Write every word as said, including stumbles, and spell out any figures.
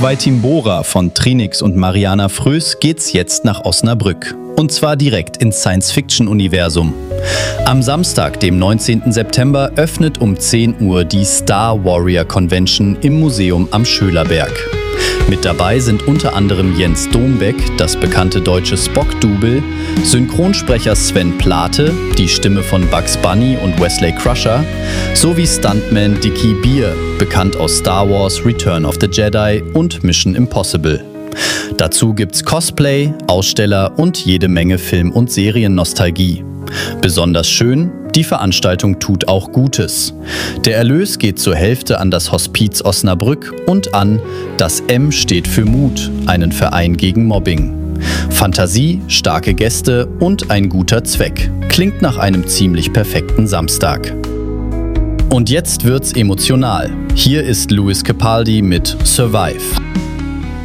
Quaitimbora von Trinix und Mariana Frös geht's jetzt nach Osnabrück. Und zwar direkt ins Science-Fiction-Universum. Am Samstag, dem neunzehnten September, öffnet um zehn Uhr die Star Warrior Convention im Museum am Schölerberg. Mit dabei sind unter anderem Jens Dombeck, das bekannte deutsche Spock-Double, Synchronsprecher Sven Plate, die Stimme von Bugs Bunny und Wesley Crusher, sowie Stuntman Dickie Beer, bekannt aus Star Wars, Return of the Jedi und Mission Impossible. Dazu gibt's Cosplay, Aussteller und jede Menge Film- und Seriennostalgie. Besonders schön, die Veranstaltung tut auch Gutes. Der Erlös geht zur Hälfte an das Hospiz Osnabrück und an Das M steht für Mut, einen Verein gegen Mobbing. Fantasie, starke Gäste und ein guter Zweck. Klingt nach einem ziemlich perfekten Samstag. Und jetzt wird's emotional. Hier ist Lewis Capaldi mit Survive.